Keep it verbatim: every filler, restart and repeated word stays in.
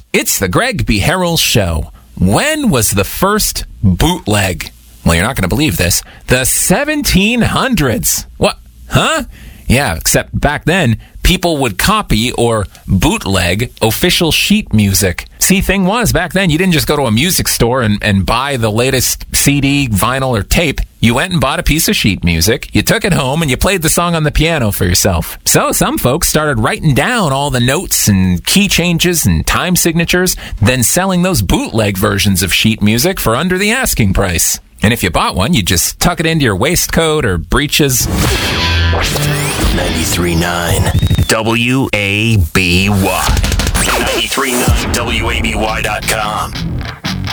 It's the Greg B. Harrell Show. When was the first bootleg? Well, you're not going to believe this. The seventeen hundreds. What? Huh? Yeah, except back then, people would copy or bootleg official sheet music. See, thing was, back then, you didn't just go to a music store and, and buy the latest C D, vinyl, or tape. You went and bought a piece of sheet music, you took it home, and you played the song on the piano for yourself. So some folks started writing down all the notes and key changes and time signatures, then selling those bootleg versions of sheet music for under the asking price. And if you bought one, you just tuck it into your waistcoat or breeches. ninety-three point nine W A B Y. ninety-three point nine W A B Y dot com.